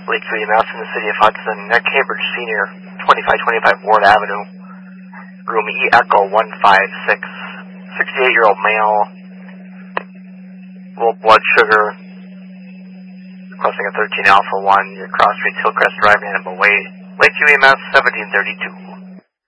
Lakeview EMS in the city of Hudson, Nick Cambridge Sr., 2525 Ward Avenue, room E Echo 156, 68-year-old male, low blood sugar, requesting a 13 Alpha 1, your Cross Street Hillcrest Drive, Annabelle Way, Lakeview EMS 1732.